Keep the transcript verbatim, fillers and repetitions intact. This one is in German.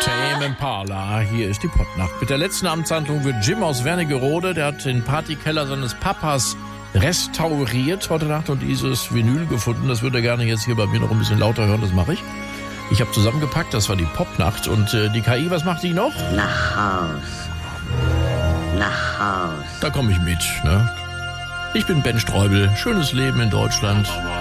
Tame Impala, hier ist die Popnacht. Mit der letzten Amtshandlung wird Jim aus Wernigerode, der hat den Partykeller seines Papas restauriert heute Nacht und dieses Vinyl gefunden. Das würde er gerne jetzt hier bei mir noch ein bisschen lauter hören, das mache ich. Ich habe zusammengepackt, das war die Popnacht. Und äh, die K I, was macht die noch? Nach Haus. Nach Haus. Da komme ich mit, ne? Ich bin Ben Streubel. Schönes Leben in Deutschland.